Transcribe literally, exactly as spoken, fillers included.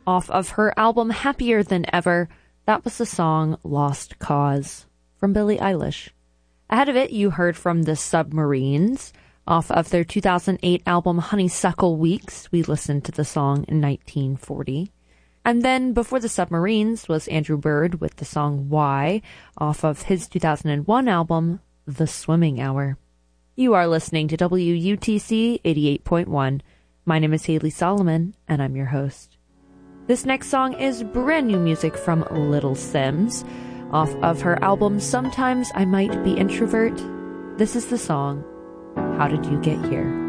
Off of her album Happier Than Ever, that was the song Lost Cause from Billie Eilish. Ahead of it, you heard from the Submarines. Off of their two thousand eight album Honeysuckle Weeks, we listened to the song in nineteen forty. And then before the Submarines was Andrew Bird with the song Why, off of his two thousand one album The Swimming Hour. You are listening to W U T C eighty-eight point one. My name is Haley Solomon, and I'm your host. This next song is brand new music from Little Sims. Off of her album Sometimes I Might Be Introvert, this is the song, How Did You Get Here?